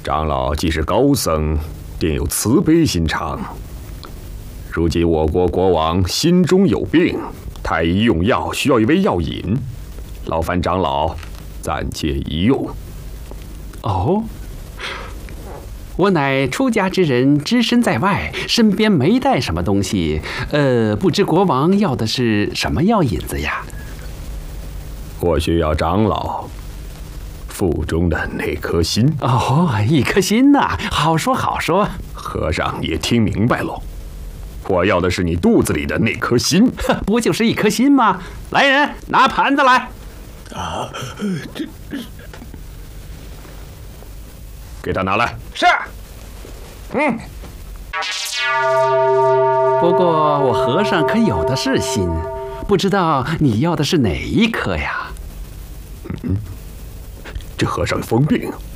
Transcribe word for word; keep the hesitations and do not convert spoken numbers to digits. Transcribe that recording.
长老既是高僧，定有慈悲心肠。如今我国国王心中有病，太医用药需要一味药引，劳烦长老暂借一用。 哦，我乃出家之人，只身在外，身边没带什么东西。呃，不知国王要的是什么药引子呀？ 我需要长老腹中的那颗心。 哦，一颗心呐、啊，好说好说。 和尚也听明白喽，我要的是你肚子里的那颗心。 不就是一颗心吗？来人，拿盘子来。 啊，这给他拿来。 是。嗯。 不过我和尚可有的是心，不知道你要的是哪一颗呀？ 嗯，这和尚疯病。